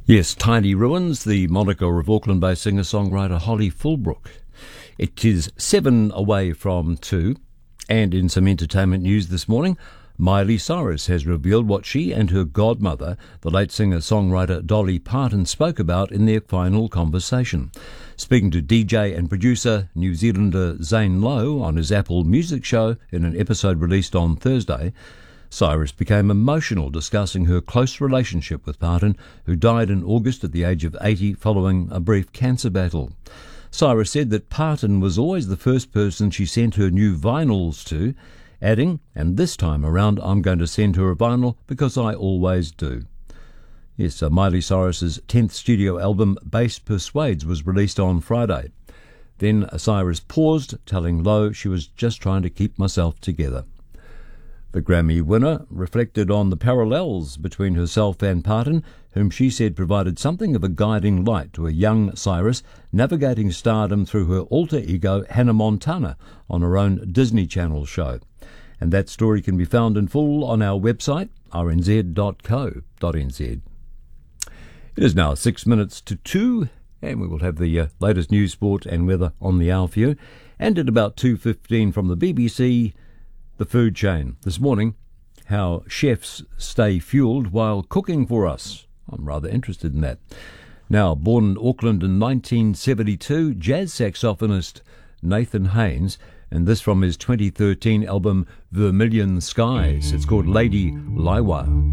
Yes, Tiny Ruins, the moniker of Auckland-based singer-songwriter Holly Fullbrook. It is 7 away from 2, and in some entertainment news this morning, Miley Cyrus has revealed what she and her godmother, the late singer-songwriter Dolly Parton, spoke about in their final conversation. Speaking to DJ and producer New Zealander Zane Lowe on his Apple Music show in an episode released on Thursday, Cyrus became emotional discussing her close relationship with Parton, who died in August at the age of 80 following a brief cancer battle. Cyrus said that Parton was always the first person she sent her new vinyls to, adding, "And this time around I'm going to send her a vinyl because I always do." Yes, Miley Cyrus's 10th studio album, Bass Persuades, was released on Friday. Then Cyrus paused, telling Lowe she was just trying to keep myself together. The Grammy winner reflected on the parallels between herself and Parton, whom she said provided something of a guiding light to a young Cyrus navigating stardom through her alter ego Hannah Montana on her own Disney Channel show. And that story can be found in full on our website, rnz.co.nz. It is now 6 minutes to 2, and we will have the latest news, sport and weather on the hour for you. And at about 2:15 from the BBC, the food chain. This morning, how chefs stay fueled while cooking for us. I'm rather interested in that. Now, born in Auckland in 1972, jazz saxophonist Nathan Haynes, and this from his 2013 album Vermilion Skies. It's called Lady Laiwa.